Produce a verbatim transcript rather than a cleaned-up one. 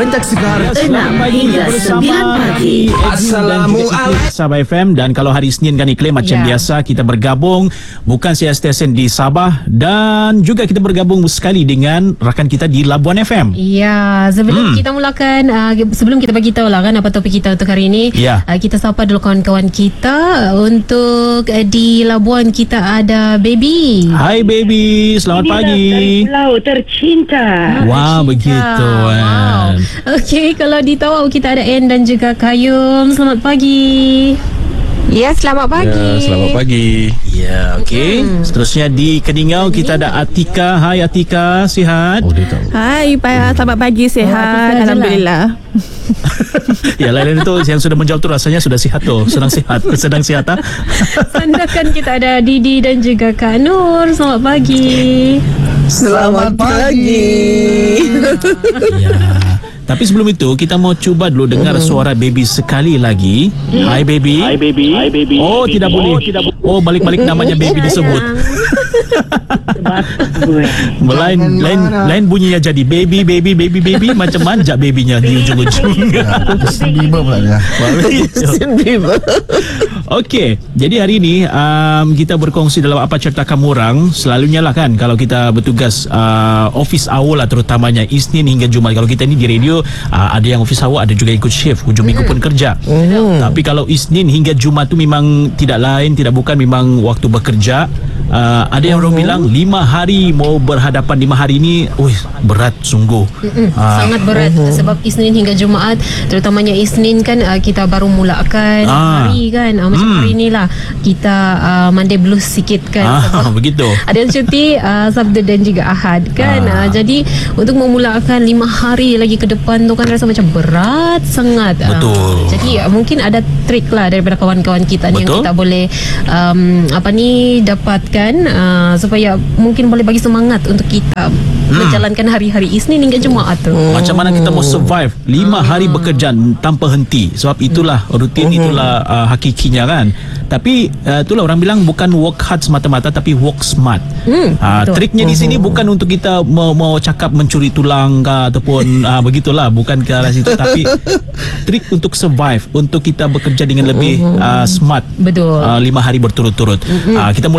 Antek Sekar enam hingga sembilan pagi. Assalamualaikum Sabah F M. Dan kalau hari Isnin kan Iklim macam Ya. biasa kita bergabung bukan stesen di Sabah, dan juga kita bergabung sekali dengan rakan kita di Labuan F M. Ya, sebelum Hmm. kita mulakan, uh, sebelum kita bagi tahu lah kan apa topik kita untuk hari ini, Ya. uh, kita sapa dulu kawan-kawan kita. Untuk uh, di Labuan kita ada Baby. Hai baby, selamat Inilah pagi. dari Pulau Tercinta. Wah, begitu Wow. kan. Okey, kalau di Tawau kita ada Ann dan juga Kayum. Selamat pagi. Ya, selamat pagi. Ya, selamat pagi. Ya, okey. Seterusnya di Keningau kita ada Atika. Hai Atika, sihat? Oh, dia tahu. Hai, pa- selamat pagi, Oh, sihat. Atika je Alhamdulillah. Ya, lain-lain itu yang sudah menjawab tu rasanya sudah sihat tu. Sedang sihat, sedang sihat ah. Sandakan kita ada Didi dan juga Kak Nur. Selamat pagi. Selamat pagi. Ya. Tapi sebelum itu kita mau cuba dulu dengar suara baby sekali lagi. Hai baby. Hai baby. Hai baby. Oh, baby. tidak boleh. Oh, tidak boleh. Oh, balik-balik namanya baby disebut. Lain lain lain bunyinya jadi baby baby baby baby macam manja babynya di ujung-ujung. Justin Bieber pula dia. Justin Bieber. Okey, jadi hari ini um, kita berkongsi dalam Apa Cerita Kamu Orang. Selalunya lah kan kalau kita bertugas uh, office hour lah, terutamanya Isnin hingga Jumaat. Kalau kita ni di radio uh, ada yang office hour, ada juga ikut shift, hujung minggu pun kerja. Tapi kalau Isnin hingga Jumaat tu memang tidak lain, tidak bukan, memang waktu bekerja. Uh, ada yang orang bilang lima hari mau berhadapan lima hari ni, ui, berat sungguh. Ah. Sangat berat sebab Isnin hingga Jumaat, terutamanya Isnin kan uh, kita baru mulakan Ah. hari kan, uh, macam Hmm. hari ni lah kita uh, Monday blues sikit kan, Ah, sebab begitu. ada yang cuti uh, Sabtu dan juga Ahad kan. Ah. uh, jadi untuk memulakan lima hari lagi ke depan tu kan rasa macam berat sangat. Uh, Betul. jadi uh, mungkin ada trik lah daripada kawan-kawan kita ni yang Betul. kita boleh um, apa ni dapatkan uh, supaya mungkin boleh bagi semangat untuk kita menjalankan hari-hari Isnin hingga Jumaat tu. Macam mana kita mau survive lima hari bekerja tanpa henti. Sebab itulah rutin, itulah uh, hakikinya kan. Tapi uh, itulah orang bilang bukan work hard semata-mata, tapi work smart. Hmm, uh, betul. Triknya di sini bukan untuk kita mau, mau cakap mencuri tulang ke, ataupun uh, begitulah, bukan ke arah situ. Tapi trik untuk survive, untuk kita bekerja dengan lebih uh, smart. Betul. Uh, lima hari berturut-turut. uh, Kita mula